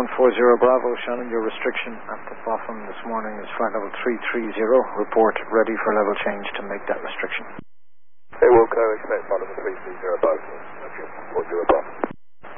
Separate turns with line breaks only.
40 Bravo, Shannon, your restriction at the bottom this morning is flight level 330. Report ready for level change to make that restriction.
It will go, expect flight level 330 above. 40 Bravo.